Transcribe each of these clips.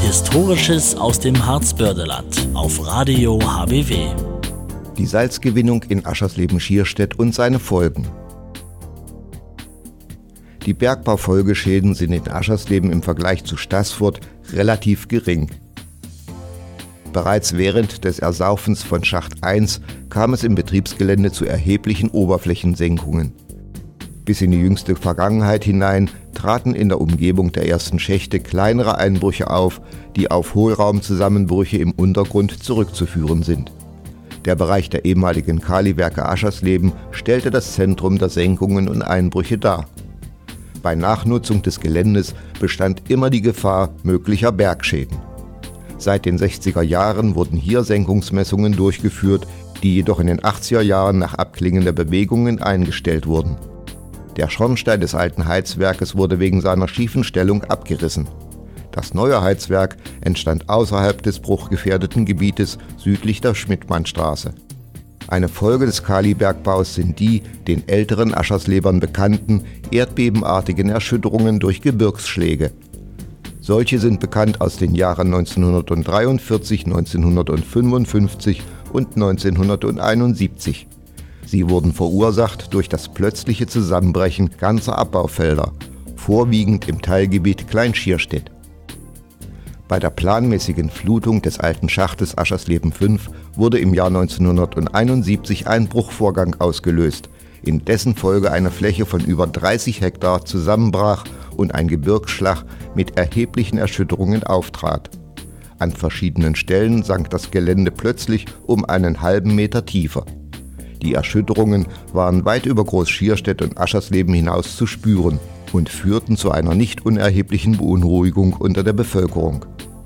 Historisches aus dem Harzbördeland auf Radio HBW. Die Salzgewinnung in Aschersleben-Schierstedt und seine Folgen. Die Bergbaufolgeschäden sind in Aschersleben im Vergleich zu Staßfurt relativ gering. Bereits während des Ersaufens von Schacht 1 kam es im Betriebsgelände zu erheblichen Oberflächensenkungen. Bis in die jüngste Vergangenheit hinein traten in der Umgebung der ersten Schächte kleinere Einbrüche auf, die auf Hohlraumzusammenbrüche im Untergrund zurückzuführen sind. Der Bereich der ehemaligen Kaliwerke Aschersleben stellte das Zentrum der Senkungen und Einbrüche dar. Bei Nachnutzung des Geländes bestand immer die Gefahr möglicher Bergschäden. Seit den 60er Jahren wurden hier Senkungsmessungen durchgeführt, die jedoch in den 80er Jahren nach Abklingen der Bewegungen eingestellt wurden. Der Schornstein des alten Heizwerkes wurde wegen seiner schiefen Stellung abgerissen. Das neue Heizwerk entstand außerhalb des bruchgefährdeten Gebietes südlich der Schmidtmannstraße. Eine Folge des Kalibergbaus sind die den älteren Ascherslebern bekannten erdbebenartigen Erschütterungen durch Gebirgsschläge. Solche sind bekannt aus den Jahren 1943, 1955 und 1971. Sie wurden verursacht durch das plötzliche Zusammenbrechen ganzer Abbaufelder, vorwiegend im Teilgebiet Klein-Schierstedt. Bei der planmäßigen Flutung des alten Schachtes Aschersleben 5 wurde im Jahr 1971 ein Bruchvorgang ausgelöst, in dessen Folge eine Fläche von über 30 Hektar zusammenbrach und ein Gebirgsschlag mit erheblichen Erschütterungen auftrat. An verschiedenen Stellen sank das Gelände plötzlich um einen halben Meter tiefer. Die Erschütterungen waren weit über Groß-Schierstedt und Aschersleben hinaus zu spüren und führten zu einer nicht unerheblichen Beunruhigung unter der Bevölkerung.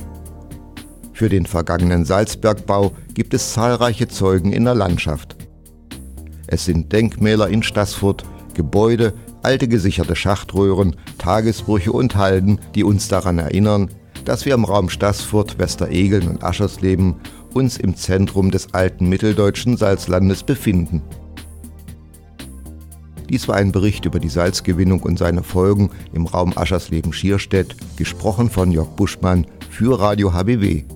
Für den vergangenen Salzbergbau gibt es zahlreiche Zeugen in der Landschaft. Es sind Denkmäler in Staßfurt, Gebäude, alte gesicherte Schachtröhren, Tagesbrüche und Halden, die uns daran erinnern, dass wir im Raum Staßfurt, Westeregeln und Aschersleben uns im Zentrum des alten mitteldeutschen Salzlandes befinden. Dies war ein Bericht über die Salzgewinnung und seine Folgen im Raum Aschersleben-Schierstedt, gesprochen von Jörg Buschmann für Radio HBW.